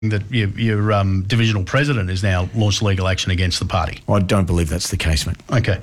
that your divisional president has now launched legal action against the party. I don't believe that's the case, mate. Okay.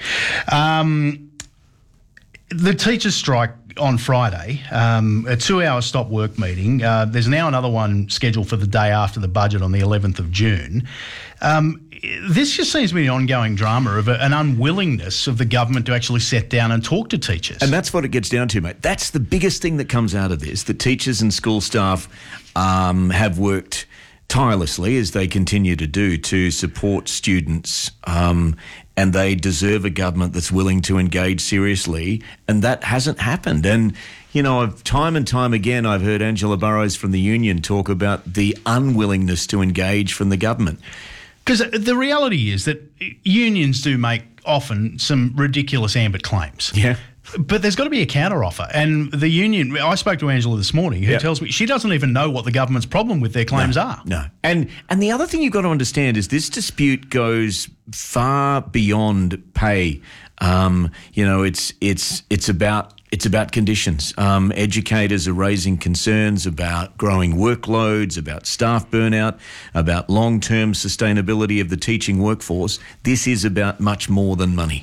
The teachers' strike on Friday, a 2-hour stop work meeting. There's now another one scheduled for the day after the budget on the 11th of June. This just seems to be an ongoing drama of an unwillingness of the government to actually sit down and talk to teachers. And that's what it gets down to, mate. That's the biggest thing that comes out of this. The teachers and school staff have worked tirelessly, as they continue to do, to support students, and they deserve a government that's willing to engage seriously, and that hasn't happened. And, you know, time and time again, I've heard Angela Burrows from the union talk about the unwillingness to engage from the government. Because the reality is that unions do make often some ridiculous ambit claims. Yeah. But there's got to be a counter-offer. And the union, I spoke to Angela this morning, who tells me she doesn't even know what the government's problem with their claims are. No. And the other thing you've got to understand is this dispute goes far beyond pay. You know, it's about conditions. Educators are raising concerns about growing workloads, about staff burnout, about long-term sustainability of the teaching workforce. This is about much more than money.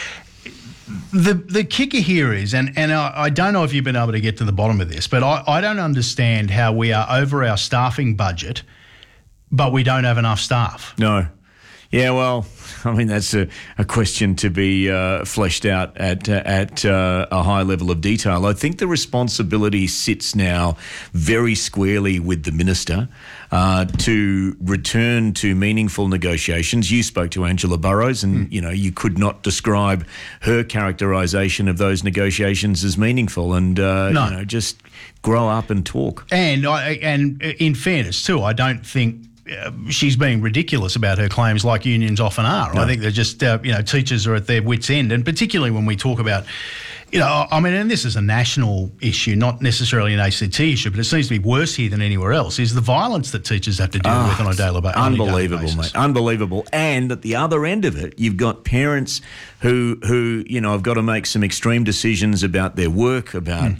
The kicker here is, and I don't know if you've been able to get to the bottom of this, but I don't understand how we are over our staffing budget, but we don't have enough staff. No. Yeah, well, I mean, that's a question to be fleshed out at a high level of detail. I think the responsibility sits now very squarely with the minister to return to meaningful negotiations. You spoke to Angela Burrows and, you know, you could not describe her characterisation of those negotiations as meaningful and, you know, just grow up and talk. And in fairness too, I don't think she's being ridiculous about her claims like unions often are. No. I think they're just, teachers are at their wits' end. And particularly when we talk about, and this is a national issue, not necessarily an ACT issue, but it seems to be worse here than anywhere else, is the violence that teachers have to deal with on a daily basis. Unbelievable, mate. Unbelievable. And at the other end of it, you've got parents who have got to make some extreme decisions about their work, about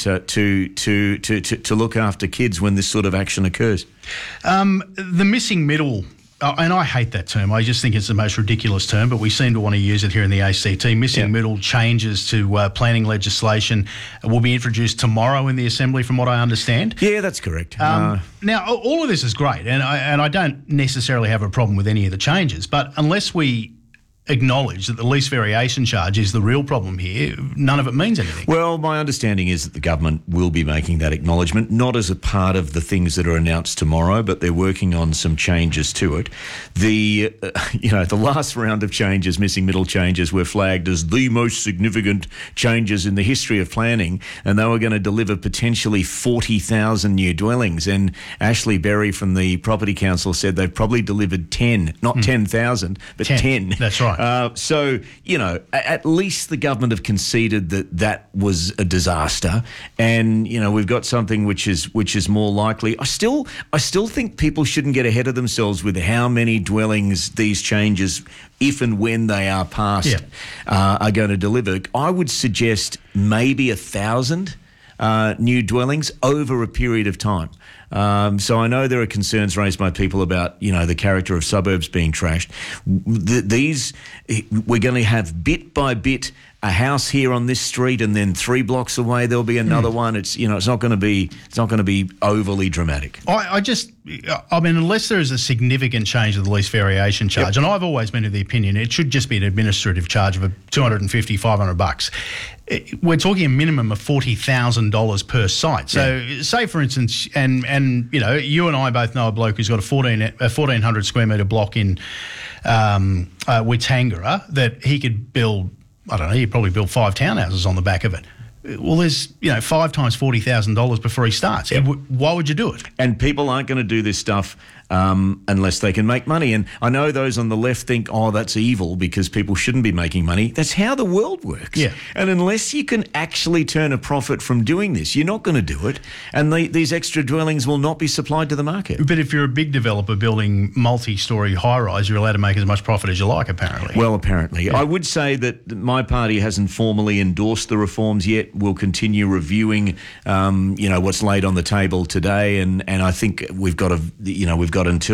to look after kids when this sort of action occurs. The missing middle, and I hate that term. I just think it's the most ridiculous term, but we seem to want to use it here in the ACT. Missing middle changes to planning legislation will be introduced tomorrow in the Assembly, from what I understand. Yeah, that's correct. Now, all of this is great, and I don't necessarily have a problem with any of the changes, but unless we acknowledge that the least variation charge is the real problem here, none of it means anything. Well, my understanding is that the government will be making that acknowledgement, not as a part of the things that are announced tomorrow, but they're working on some changes to it. The last round of changes, missing middle changes, were flagged as the most significant changes in the history of planning, and they were going to deliver potentially 40,000 new dwellings. And Ashley Berry from the Property Council said they've probably delivered 10, not 10,000, but 10. That's right. So, at least the government have conceded that was a disaster, and we've got something which is more likely. I still think people shouldn't get ahead of themselves with how many dwellings these changes, if and when they are passed, are going to deliver. I would suggest maybe 1,000 new dwellings over a period of time. So I know there are concerns raised by people about, the character of suburbs being trashed. We're going to have bit by bit a house here on this street, and then 3 blocks away there'll be another one. It's it's not going to be overly dramatic. Unless there is a significant change to the least variation charge, and I've always been of the opinion it should just be an administrative charge of $250, $500. We're talking a minimum of $40,000 per site. So, say for instance, and you and I both know a bloke who's got a 1,400 square metre block in Witangara that he could build. I don't know, he'd probably build 5 townhouses on the back of it. Well, there's, 5 times $40,000 before he starts. Yep. Why would you do it? And people aren't going to do this stuff unless they can make money. And I know those on the left think, that's evil because people shouldn't be making money. That's how the world works. Yeah. And unless you can actually turn a profit from doing this, you're not going to do it. And these extra dwellings will not be supplied to the market. But if you're a big developer building multi-storey high-rise, you're allowed to make as much profit as you like, apparently. Well, apparently. Yeah. I would say that my party hasn't formally endorsed the reforms yet. will continue reviewing, what's laid on the table today, and I think we've got until